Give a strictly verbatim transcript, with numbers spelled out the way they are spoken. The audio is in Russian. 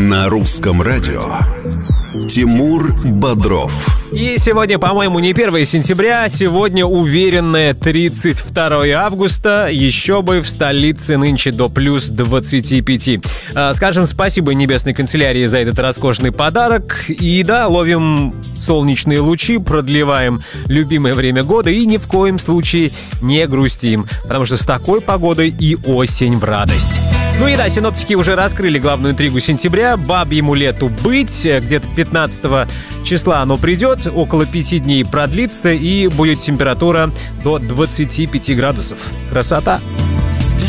На русском радио Тимур Бодров. И сегодня, по-моему, не первое сентября, сегодня уверенное тридцать второе августа. Еще бы, в столице нынче до плюс двадцати пяти. Скажем спасибо небесной канцелярии за этот роскошный подарок. И да, ловим солнечные лучи, продлеваем любимое время года и ни в коем случае не грустим, потому что с такой погодой и осень в радость. Ну и да, синоптики уже раскрыли главную интригу сентября. Бабьему лету быть. Где-то пятнадцатого числа оно придет, около пяти дней продлится и будет температура до двадцати пяти градусов. Красота!